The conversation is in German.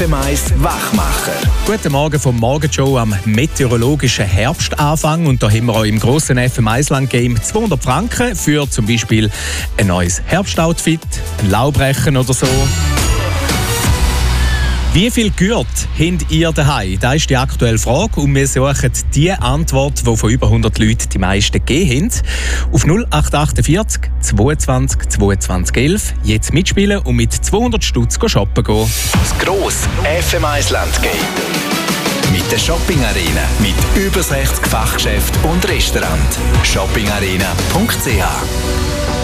FM1 Wachmacher. Guten Morgen vom Morgenshow am meteorologischen Herbstanfang. Und da haben wir auch im grossen FM1-Land-Game 200 Franken für zum Beispiel ein neues Herbstoutfit, ein Laubrechen oder so. Wie viel Gürtel habt ihr daheim? Das ist die aktuelle Frage und wir suchen die Antwort, die von über 100 Leuten die meisten gegeben haben. Auf 0848 22 22 11 jetzt mitspielen und mit 200 Stutz shoppen gehen. Das grosse FM1 Landgame. Mit der Shopping Arena. Mit über 60 Fachgeschäften und Restaurants. shoppingarena.ch